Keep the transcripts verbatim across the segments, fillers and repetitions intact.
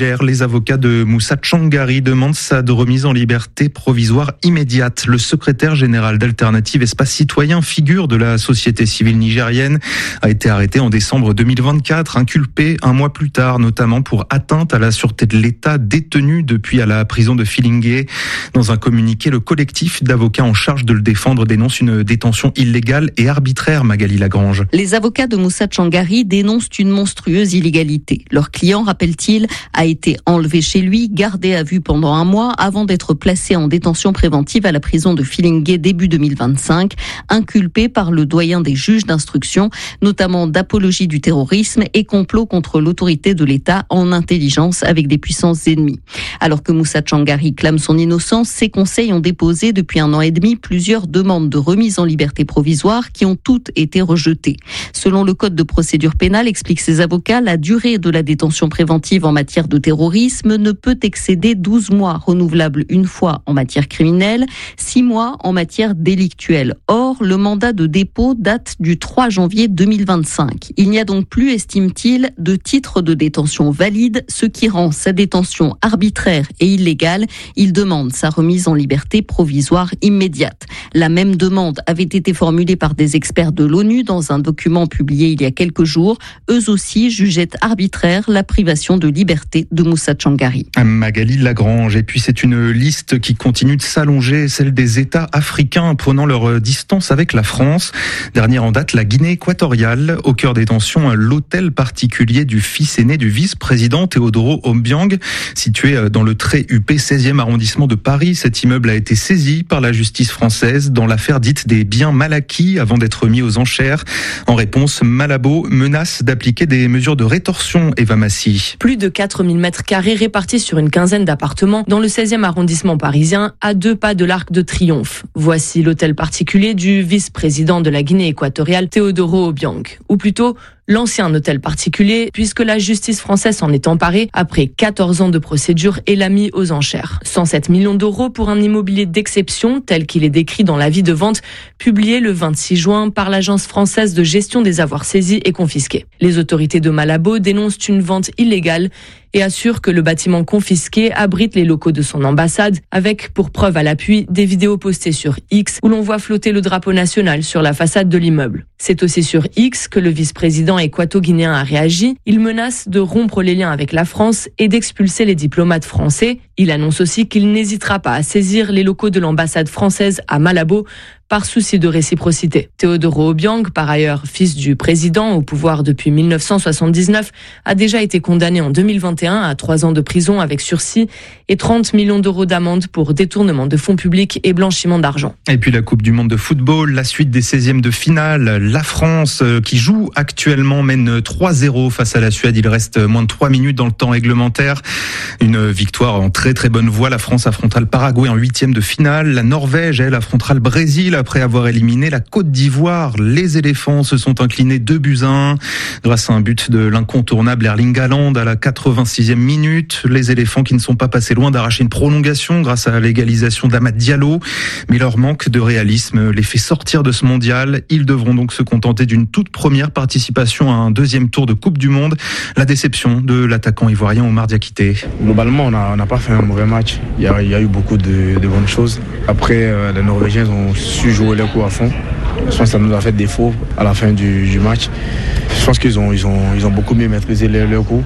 Niger, les avocats de Moussa Tchangari demandent sa remise en liberté provisoire immédiate. Le secrétaire général d'Alternative Espace Citoyen, figure de la société civile nigérienne, a été arrêté en décembre deux mille vingt-quatre, inculpé un mois plus tard, notamment pour atteinte à la sûreté de l'État, détenu depuis à la prison de Filingué. Dans un communiqué, le collectif d'avocats en charge de le défendre dénonce une détention illégale et arbitraire, Magali Lagrange. Les avocats de Moussa Tchangari dénoncent une monstrueuse illégalité. Leur client, rappelle-t-il, a été enlevé chez lui, gardé à vue pendant un mois avant d'être placé en détention préventive à la prison de Filingué début deux mille vingt-cinq, inculpé par le doyen des juges d'instruction, notamment d'apologie du terrorisme et complot contre l'autorité de l'État en intelligence avec des puissances ennemies. Alors que Moussa Tchangari clame son innocence, ses conseils ont déposé depuis un an et demi plusieurs demandes de remise en liberté provisoire qui ont toutes été rejetées. Selon le code de procédure pénale, expliquent ses avocats, la durée de la détention préventive en matière de terrorisme ne peut excéder douze mois, renouvelables une fois en matière criminelle, six mois en matière délictuelle. Or, le mandat de dépôt date du trois janvier deux mille vingt-cinq. Il n'y a donc plus, estime-t-il, de titre de détention valide, ce qui rend sa détention arbitraire et illégale. Il demande sa remise en liberté provisoire immédiate. La même demande avait été formulée par des experts de l'ONU dans un document publié il y a quelques jours. Eux aussi jugeaient arbitraire la privation de liberté de Moussa Tchangari. Magali Lagrange. Et puis c'est une liste qui continue de s'allonger, celle des États africains prenant leur distance avec la France. Dernière en date, la Guinée équatoriale. Au cœur des tensions, l'hôtel particulier du fils aîné du vice-président Teodoro Obiang, situé dans le très huppé seizième arrondissement de Paris. Cet immeuble a été saisi par la justice française dans l'affaire dite des biens mal acquis avant d'être mis aux enchères. En réponse, Malabo menace d'appliquer des mesures de rétorsion. Eva Massy. Plus de quatre mille mètres carrés répartis sur une quinzaine d'appartements dans le seizième arrondissement parisien, à deux pas de l'Arc de Triomphe. Voici l'hôtel particulier du vice-président de la Guinée équatoriale, Teodoro Obiang. Ou plutôt, l'ancien hôtel particulier, puisque la justice française s'en est emparée après quatorze ans de procédure et l'a mis aux enchères. cent sept millions d'euros pour un immobilier d'exception, tel qu'il est décrit dans l'avis de vente, publié le vingt-six juin par l'Agence française de gestion des avoirs saisis et confisqués. Les autorités de Malabo dénoncent une vente illégale et assurent que le bâtiment confisqué abrite les locaux de son ambassade, avec pour preuve à l'appui des vidéos postées sur X où l'on voit flotter le drapeau national sur la façade de l'immeuble. C'est aussi sur X que le vice-président équato-guinéen a réagi. Il menace de rompre les liens avec la France et d'expulser les diplomates français. Il annonce aussi qu'il n'hésitera pas à saisir les locaux de l'ambassade française à Malabo par souci de réciprocité. Teodoro Obiang, par ailleurs fils du président au pouvoir depuis mille neuf cent soixante-dix-neuf, a déjà été condamné en deux mille vingt et un à trois ans de prison avec sursis et trente millions d'euros d'amende pour détournement de fonds publics et blanchiment d'argent. Et puis la Coupe du Monde de football, la suite des seizièmes de finale. La France, qui joue actuellement, mène trois zéro face à la Suède. Il reste moins de trois minutes dans le temps réglementaire. Une victoire en très très bonne voie. La France affrontera le Paraguay en huitième de finale. La Norvège, elle, affrontera le Brésil après avoir éliminé la Côte d'Ivoire. Les éléphants se sont inclinés deux buts à un grâce à un but de l'incontournable Erling Haaland à la quatre-vingt-sixième minute. Les éléphants qui ne sont pas passés loin d'arracher une prolongation grâce à l'égalisation d'Amad Diallo. Mais leur manque de réalisme les fait sortir de ce mondial. Ils devront donc se contenter d'une toute première participation à un deuxième tour de Coupe du Monde. La déception de l'attaquant ivoirien Omar Diakité. Globalement, on n'a pas fait un mauvais match. Il y a, il y a eu beaucoup de, de bonnes choses. Après, euh, les Norvégiens ont su jouer leur coup à fond. Je pense que ça nous a fait défaut à la fin du, du match. Je pense qu'ils ont, ils ont, ils ont beaucoup mieux maîtrisé leur, leur coup.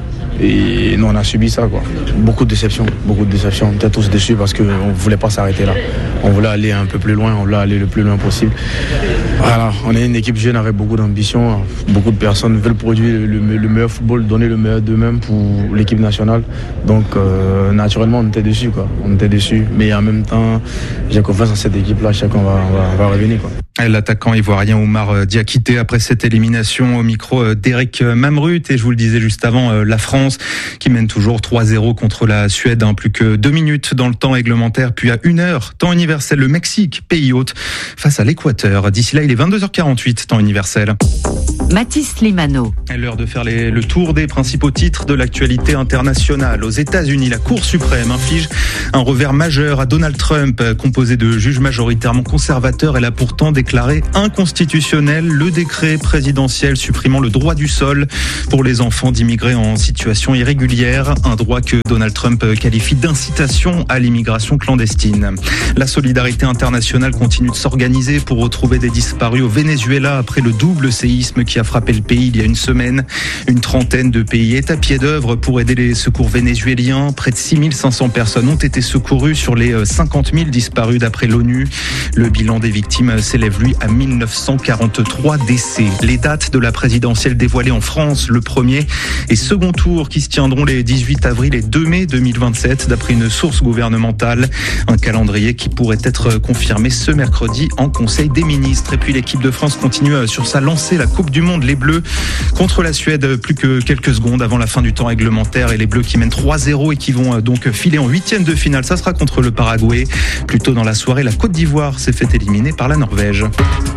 Et nous, on a subi ça, quoi. Beaucoup de déceptions, beaucoup de déceptions. On était tous déçus parce qu'on ne voulait pas s'arrêter là. On voulait aller un peu plus loin, on voulait aller le plus loin possible. Voilà, on est une équipe jeune avec beaucoup d'ambition. Beaucoup de personnes veulent produire le, le meilleur football, donner le meilleur d'eux-mêmes pour l'équipe nationale. Donc, euh, naturellement, on était déçus, quoi. On était déçus. Mais en même temps, j'ai confiance en cette équipe-là. Je sais qu'on va, on va, on va revenir, quoi. L'attaquant ivoirien Omar Diakité après cette élimination au micro d'Éric Mamrut. Et je vous le disais juste avant, la France qui mène toujours trois zéro contre la Suède, hein, plus que deux minutes dans le temps réglementaire, puis à une heure, temps universel, le Mexique, pays hôte, face à l'Équateur. D'ici là, il est vingt-deux heures quarante-huit, temps universel. Mathis Limano. L'heure de faire les, le tour des principaux titres de l'actualité internationale. Aux États-Unis, la Cour suprême inflige un revers majeur à Donald Trump, composé de juges majoritairement conservateurs. Elle a pourtant déclaré déclaré inconstitutionnel le décret présidentiel supprimant le droit du sol pour les enfants d'immigrés en situation irrégulière, un droit que Donald Trump qualifie d'incitation à l'immigration clandestine. La solidarité internationale continue de s'organiser pour retrouver des disparus au Venezuela après le double séisme qui a frappé le pays il y a une semaine. Une trentaine de pays est à pied d'œuvre pour aider les secours vénézuéliens. Près de six mille cinq cents personnes ont été secourues sur les cinquante mille disparus d'après l'ONU. Le bilan des victimes s'élève lui à mille neuf cent quarante-trois décès. Les dates de la présidentielle dévoilées en France, le premier et second tour qui se tiendront les dix-huit avril et deux mai deux mille vingt-sept d'après une source gouvernementale. Un calendrier qui pourrait être confirmé ce mercredi en Conseil des ministres. Et puis l'équipe de France continue sur sa lancée, la Coupe du Monde. Les Bleus contre la Suède, plus que quelques secondes avant la fin du temps réglementaire, et les Bleus qui mènent trois zéro et qui vont donc filer en huitième de finale. Ça sera contre le Paraguay. Plus tôt dans la soirée, la Côte d'Ivoire s'est fait éliminer par la Norvège.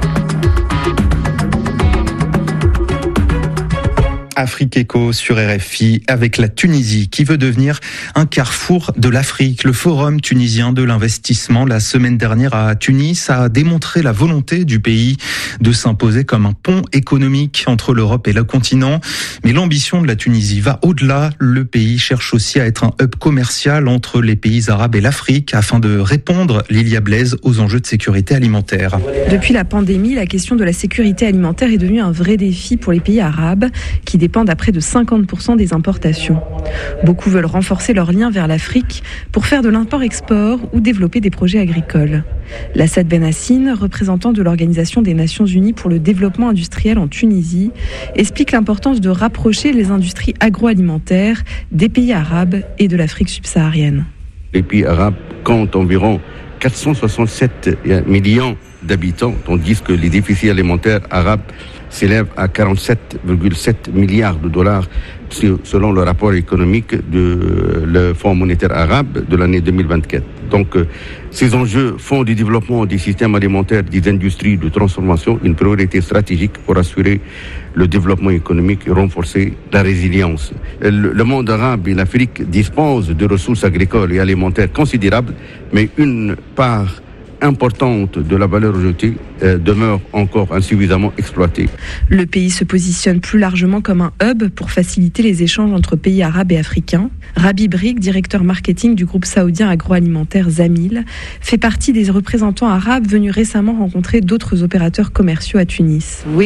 Afrique Éco sur R F I avec la Tunisie qui veut devenir un carrefour de l'Afrique. Le Forum tunisien de l'investissement la semaine dernière à Tunis a démontré la volonté du pays de s'imposer comme un pont économique entre l'Europe et le continent. Mais l'ambition de la Tunisie va au-delà. Le pays cherche aussi à être un hub commercial entre les pays arabes et l'Afrique afin de répondre, Lilia Blaise, aux enjeux de sécurité alimentaire. Depuis la pandémie, la question de la sécurité alimentaire est devenue un vrai défi pour les pays arabes qui dépendent à près de cinquante pour cent des importations. Beaucoup veulent renforcer leurs liens vers l'Afrique pour faire de l'import-export ou développer des projets agricoles. Lassad Benassine, représentant de l'Organisation des Nations Unies pour le développement industriel en Tunisie, explique l'importance de rapprocher les industries agroalimentaires des pays arabes et de l'Afrique subsaharienne. Les pays arabes comptent environ quatre cent soixante-sept millions d'habitants, tandis que les déficits alimentaires arabes s'élèvent à quarante-sept virgule sept milliards de dollars selon le rapport économique du Fonds monétaire arabe de l'année deux mille vingt-quatre. Donc, ces enjeux font du développement des systèmes alimentaires, des industries de transformation une priorité stratégique pour assurer le développement économique et renforcer la résilience. Le monde arabe et l'Afrique disposent de ressources agricoles et alimentaires considérables, mais une part importante de la valeur ajoutée euh, demeure encore insuffisamment exploitée. Le pays se positionne plus largement comme un hub pour faciliter les échanges entre pays arabes et africains. Rabi Brik, directeur marketing du groupe saoudien agroalimentaire Zamil, fait partie des représentants arabes venus récemment rencontrer d'autres opérateurs commerciaux à Tunis. Nous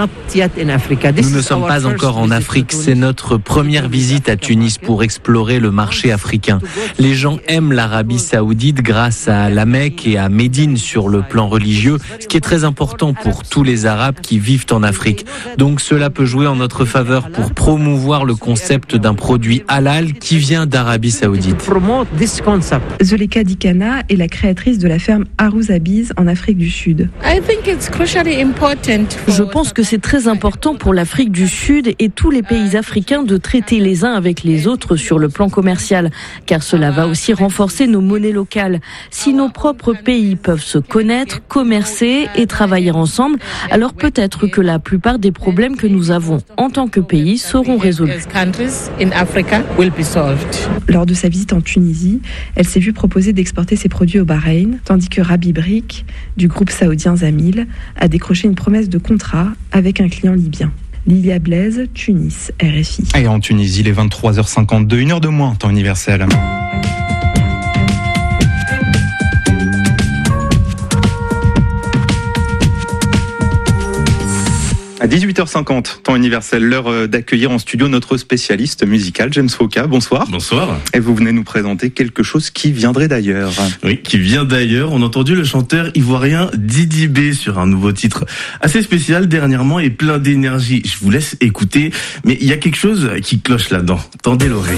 ne sommes pas encore en Afrique, c'est notre première visite à Tunis pour explorer le marché africain. Les gens aiment l'Arabie saoudite grâce à la Mecque et à Médine sur le plan religieux, ce qui est très important pour tous les Arabes qui vivent en Afrique. Donc cela peut jouer en notre faveur pour promouvoir le concept d'un produit halal qui vient d'Arabie saoudite. Zuleka Dikana est la créatrice de la ferme Arouzabiz en Afrique du Sud. Je pense que c'est très important pour l'Afrique du Sud et tous les pays africains de traiter les uns avec les autres sur le plan commercial, car cela va aussi renforcer nos monnaies locales. Si nos propres pays peuvent se connaître, commercer et travailler ensemble, alors peut-être que la plupart des problèmes que nous avons en tant que pays seront résolus. Lors de sa visite en Tunisie, elle s'est vue proposer d'exporter ses produits au Bahreïn, tandis que Rabi Brik, du groupe saoudien Zamil, a décroché une promesse de contrat avec un client libyen. Lilia Blaise, Tunis, R F I. Et en Tunisie, il est vingt-trois heures cinquante-deux, une heure de moins, temps universel. À dix-huit heures cinquante, temps universel, l'heure d'accueillir en studio notre spécialiste musical, James Foka. Bonsoir. Bonsoir. Et vous venez nous présenter quelque chose qui viendrait d'ailleurs. Oui, qui vient d'ailleurs. On a entendu le chanteur ivoirien Didi B sur un nouveau titre assez spécial dernièrement et plein d'énergie. Je vous laisse écouter, mais il y a quelque chose qui cloche là-dedans. Tendez l'oreille.